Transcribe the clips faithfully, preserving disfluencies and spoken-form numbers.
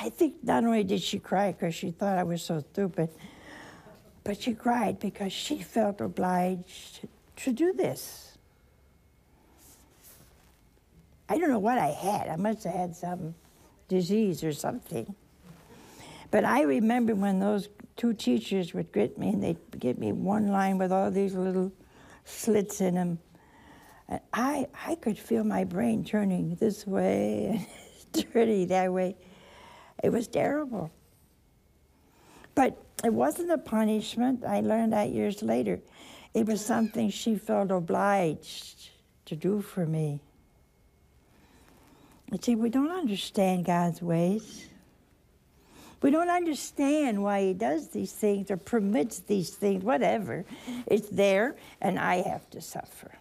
I think not only did she cry because she thought I was so stupid, but she cried because she felt obliged to do this. I don't know what I had. I must have had some disease or something. But I remember when those two teachers would get me, and they'd give me one line with all these little slits in them. And I, I could feel my brain turning this way and turning that way. It was terrible. But it wasn't a punishment. I learned that years later. It was something she felt obliged to do for me. You see, we don't understand God's ways. We don't understand why he does these things or permits these things, whatever. It's there, and I have to suffer.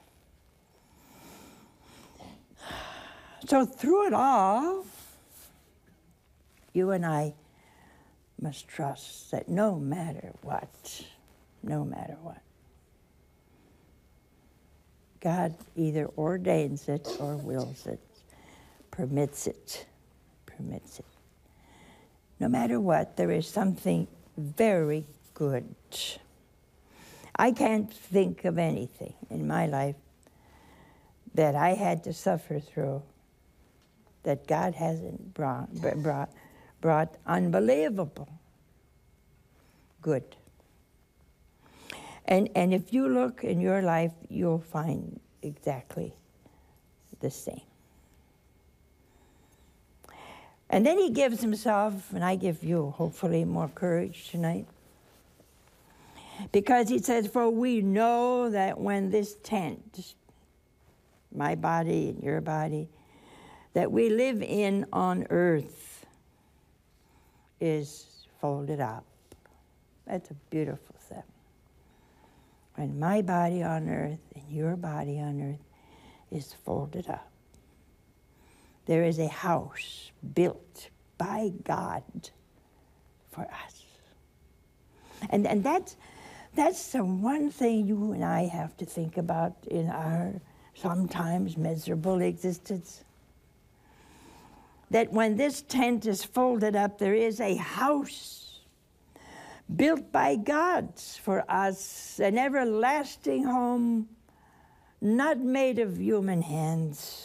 So through it all, you and I must trust that no matter what, no matter what, God either ordains it or wills it, permits it, permits it. No matter what, there is something very good. I can't think of anything in my life that I had to suffer through that God hasn't brought, brought, brought unbelievable good. And, and if you look in your life, you'll find exactly the same. And then he gives himself, and I give you, hopefully, more courage tonight. Because he says, for we know that when this tent, my body and your body, that we live in on earth is folded up. That's a beautiful thing. When my body on earth and your body on earth is folded up. There is a house built by God for us. And, and that's, that's the one thing you and I have to think about in our sometimes miserable existence. That when this tent is folded up, there is a house built by God for us, an everlasting home, not made of human hands,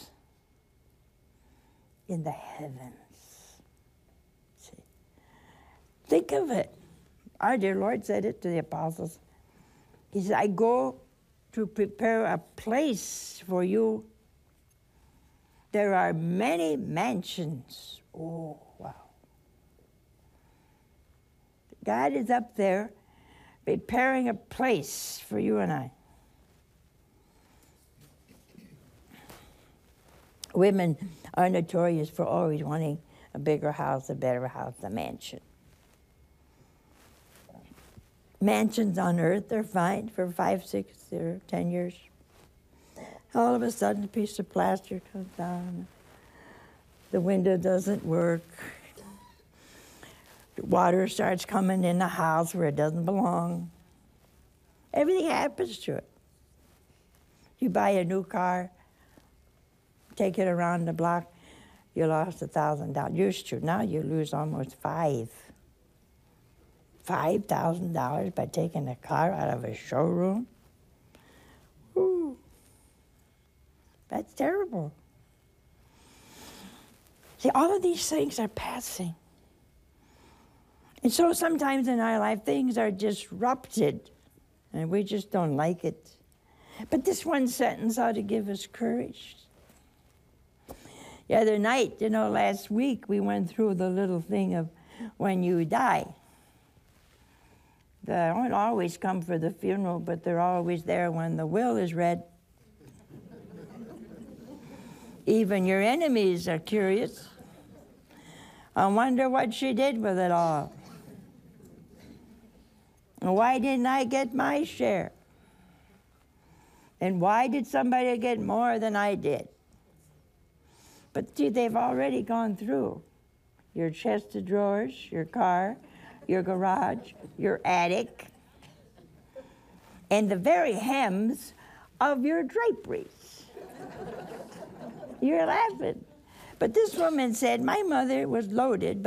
in the heavens. See? Think of it. Our dear Lord said it to the apostles. He said, I go to prepare a place for you. There are many mansions. Oh, wow. God is up there preparing a place for you and I. Women are notorious for always wanting a bigger house, a better house, a mansion. Mansions on earth are fine for five, six, or ten years. All of a sudden, a piece of plaster comes down. The window doesn't work. The water starts coming in the house where it doesn't belong. Everything happens to it. You buy a new car, take it around the block, you lost a thousand dollars. Used to, now you lose almost five. Five thousand dollars by taking a car out of a showroom. Ooh, that's terrible. See, all of these things are passing. And so sometimes in our life, things are disrupted, and we just don't like it. But this one sentence ought to give us courage. The other night, you know, last week, we went through the little thing of when you die. They don't always come for the funeral, but they're always there when the will is read. Even your enemies are curious. I wonder what she did with it all. Why didn't I get my share? And why did somebody get more than I did? But see, they've already gone through your chest of drawers, your car, your garage, your attic, and the very hems of your draperies. You're laughing. But this woman said, my mother was loaded,